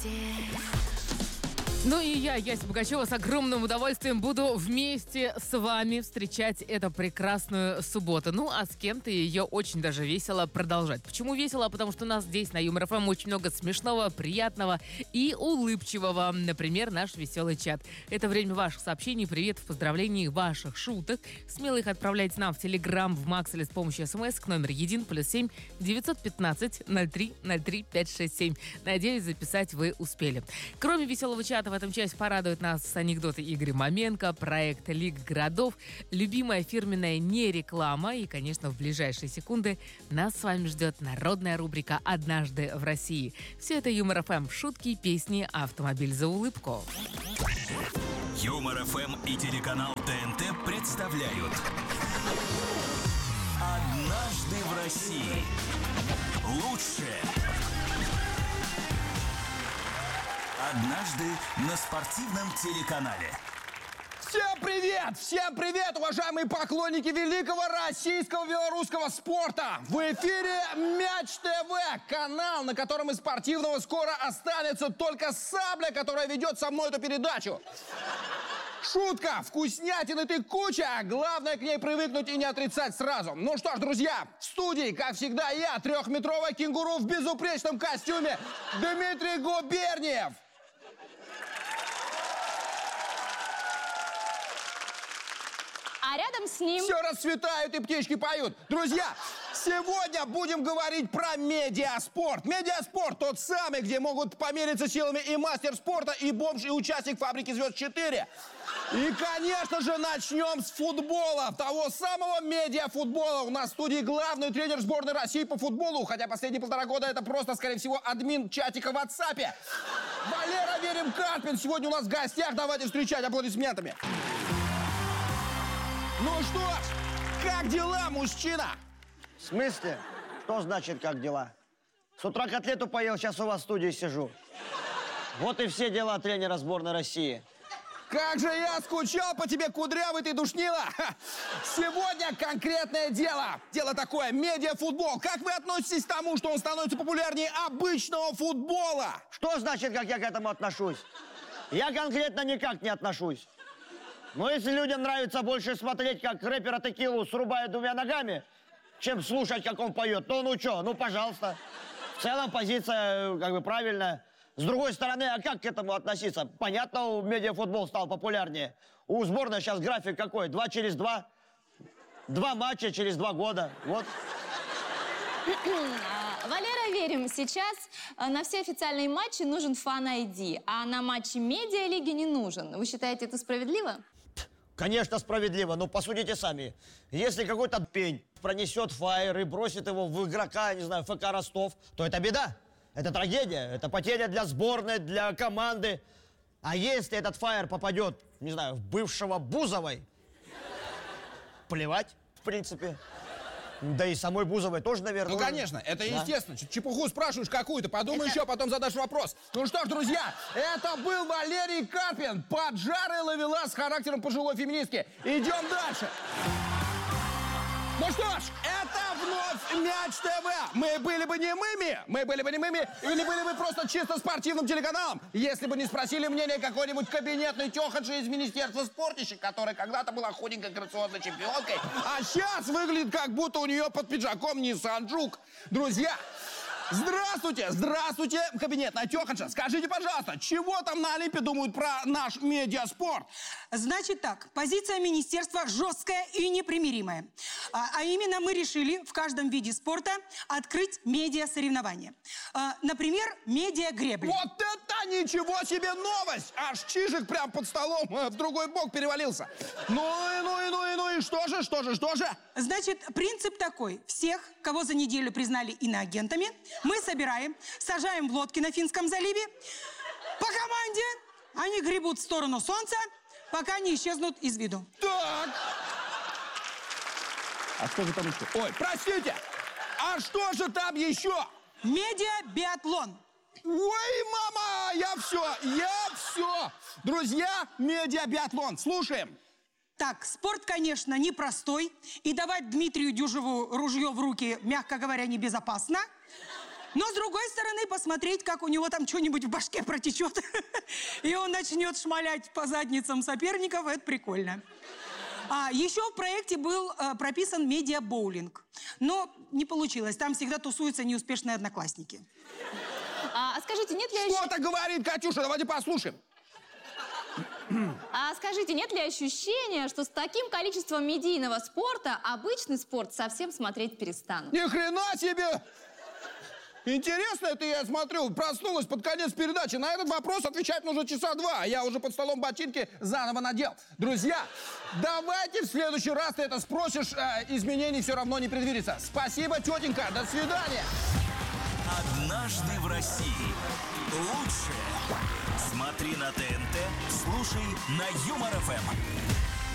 Ну и я, Яся Пугачева, с огромным удовольствием буду вместе с вами встречать эту прекрасную субботу. Ну, а с кем-то ее очень даже весело продолжать. Почему весело? Потому что у нас здесь на Юмор ФМ очень много смешного, приятного и улыбчивого. Например, наш веселый чат. Это время ваших сообщений, приветов, поздравлений, ваших шуток. Смело их отправляйте нам в Телеграм, в Макс или с помощью СМС к номеру 1 +7 915 03 03 567. Надеюсь, записать вы успели. Кроме веселого чата, в этом часть порадуют нас анекдоты Игоря Маменко, проект Лига городов, любимая фирменная не реклама и, конечно, в ближайшие секунды нас с вами ждет народная рубрика «Однажды в России». Все это Юмор ФМ, шутки, песни, автомобиль за улыбку. Юмор ФМ и телеканал ТНТ представляют «Однажды в России». Лучшее однажды на спортивном телеканале. Всем привет, уважаемые поклонники великого российского белорусского спорта! В эфире Мяч ТВ, канал, на котором из спортивного скоро останется только сабля, которая ведет со мной эту передачу. Шутка, вкуснятины ты куча, главное к ней привыкнуть и не отрицать сразу. Ну что ж, друзья, в студии, как всегда, я, трехметровая кенгуру в безупречном костюме, Дмитрий Губерниев. А рядом с ним... Все расцветают и птички поют. Друзья, сегодня будем говорить про медиаспорт. Медиаспорт тот самый, где могут помериться силами и мастер спорта, и бомж, и участник «Фабрики звезд 4». И, конечно же, начнем с футбола. Того самого медиафутбола. У нас в студии главный тренер сборной России по футболу. Хотя последние 1,5 года это просто, скорее всего, админ чатика в WhatsApp. Валера Верим Карпин сегодня у нас в гостях. Давайте встречать аплодисментами. Ну что ж, как дела, мужчина? В смысле? Что значит, как дела? С утра котлету поел, сейчас у вас в студии сижу. Вот и все дела тренера сборной России. Как же я скучал по тебе, кудрявый ты душнила! Сегодня конкретное дело. Дело такое, медиафутбол. Как вы относитесь к тому, что он становится популярнее обычного футбола? Что значит, как я к этому отношусь? Я конкретно никак не отношусь. Но если людям нравится больше смотреть, как рэпера Текилу срубают 2 ногами, чем слушать, как он поет, то ну что, ну пожалуйста. В целом позиция как бы правильная. С другой стороны, а как к этому относиться? Понятно, медиафутбол стал популярнее. У сборной сейчас график какой? 2 через 2. 2 матча через 2 года. Вот. Валера Верим, сейчас на все официальные матчи нужен фан-айди, а на матчи медиалиги не нужен. Вы считаете это справедливо? Конечно, справедливо, но посудите сами. Если какой-то пень пронесет фаер и бросит его в игрока, не знаю, ФК Ростов, то это беда. Это трагедия, это потеря для сборной, для команды. А если этот фаер попадет, не знаю, в бывшего Бузовой, плевать, в принципе. Да и самой Бузовой тоже, наверное. Ну, конечно, это естественно. Чепуху спрашиваешь какую-то, подумай еще, потом задашь вопрос. Ну что ж, друзья, это был Валерий Карпин, поджарый ловелас с характером пожилой феминистки. Идем дальше. Ну что ж, это вновь Мяч ТВ. Мы были бы немыми, или были бы просто чисто спортивным телеканалом, если бы не спросили мнение какой-нибудь кабинетной тёханши из Министерства спортища, которая когда-то была худенькой грациозной чемпионкой, а сейчас выглядит, как будто у нее под пиджаком Nissan Juke. Друзья, здравствуйте, кабинетная тёханша. Скажите, пожалуйста, чего там на Олимпе думают про наш медиаспорт? Значит так, позиция министерства жесткая и непримиримая. А именно мы решили в каждом виде спорта открыть медиа-соревнования. Например, медиа-гребли. Вот это ничего себе новость! Аж Чижик прям под столом в другой бок перевалился. Ну и что же? Значит, принцип такой. Всех, кого за неделю признали иноагентами, мы собираем, сажаем в лодки на Финском заливе. По команде они гребут в сторону солнца, пока не исчезнут из виду. Так. А что же там еще? Ой, простите! А что же там еще? Медиа-биатлон. Ой, мама, я все. Друзья, медиа-биатлон. Слушаем. Так, спорт, конечно, непростой. И давать Дмитрию Дюжеву ружье в руки, мягко говоря, небезопасно. Но, с другой стороны, посмотреть, как у него там что-нибудь в башке протечет, и он начнет шмалять по задницам соперников, это прикольно. Еще в проекте был прописан медиа-боулинг. Но не получилось. Там всегда тусуются неуспешные одноклассники. Скажите, нет ли... Что-то говорит Катюша, давайте послушаем. Скажите, нет ли ощущения, что с таким количеством медийного спорта обычный спорт совсем смотреть перестанут? Ни хрена себе! Интересно это, я смотрю, проснулась под конец передачи. На этот вопрос отвечать нужно часа 2, а я уже под столом ботинки заново надел. Друзья, давайте в следующий раз ты это спросишь, изменений все равно не предвидится. Спасибо, тетенька, до свидания. Однажды в России. Лучшее. Смотри на ТНТ, слушай на Юмор ФМ.